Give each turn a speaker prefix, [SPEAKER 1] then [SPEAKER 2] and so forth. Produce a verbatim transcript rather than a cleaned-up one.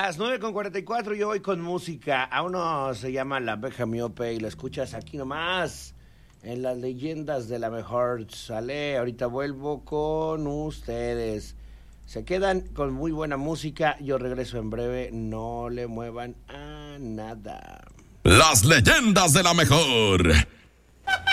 [SPEAKER 1] las nueve con cuarenta y cuatro, yo voy con música. A uno se llama La Abeja Miope y lo escuchas aquí nomás, en las leyendas de la mejor. Sale, ahorita vuelvo con ustedes. Se quedan con muy buena música. Yo regreso en breve. No le muevan a nada.
[SPEAKER 2] Las leyendas de la mejor.